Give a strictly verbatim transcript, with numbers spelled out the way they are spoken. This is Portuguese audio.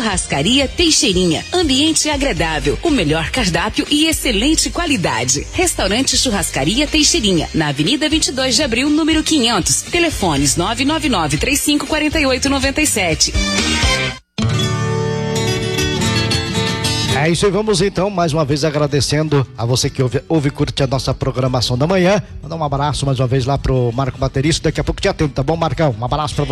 Churrascaria Teixeirinha. Ambiente agradável, o melhor cardápio e excelente qualidade. Restaurante Churrascaria Teixeirinha, na Avenida vinte e dois de Abril, número quinhentos. Telefones nove nove nove, três cinco quatro oito, nove sete. É isso aí, vamos então mais uma vez agradecendo a você que ouve, ouve e curte a nossa programação da manhã. Mandar um abraço mais uma vez lá pro Marco Baterista, daqui a pouco te atendo, tá bom, Marcão? Um abraço pra você.